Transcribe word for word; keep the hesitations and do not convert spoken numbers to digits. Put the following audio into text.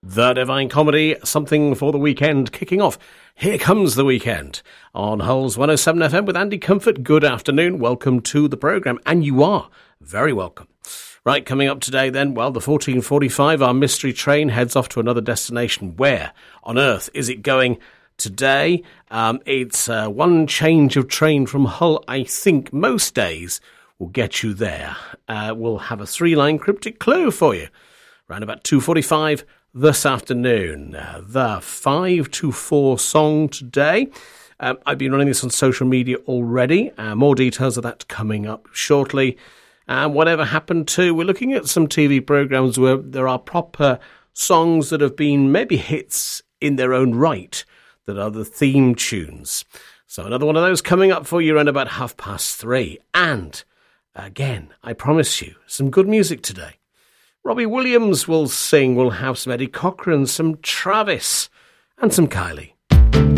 The Divine Comedy, something for the weekend, kicking off. Here comes the weekend on Hull's one oh seven F M with Andy Comfort. Good afternoon. Welcome to the programme, and you are very welcome. Right, coming up today then, well, the fourteen forty-five, our mystery train heads off to another destination. Where on earth is it going today? Um, it's uh, one change of train from Hull, I think, most days will get you there. Uh, we'll have a three-line cryptic clue for you. Around about two forty-five this afternoon. Uh, the five to four song today. Um, I've been running this on social media already. Uh, more details of that coming up shortly. And whatever happened to, we're looking at some T V programmes where there are proper songs that have been maybe hits in their own right, that are the theme tunes. So another one of those coming up for you around about half past three. And again, I promise you, some good music today. Robbie Williams will sing, we'll have some Eddie Cochran, some Travis, and some Kylie.